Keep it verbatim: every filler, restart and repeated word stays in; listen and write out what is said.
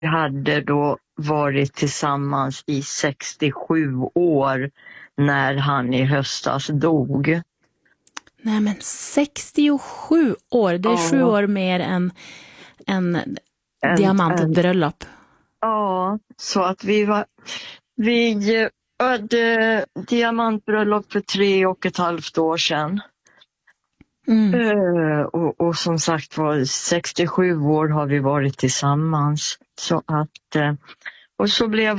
hade då varit tillsammans i sextiosju år när han i höstas dog. Nej men sextiosju år, det är Ja. sju år mer än en, En- diamantbröllop. Ja, så att vi var vi hade diamantbröllop för tre och ett halvt år sedan. Mm. Uh, och, och som sagt var sextiosju år har vi varit tillsammans. Så att, uh, och så blev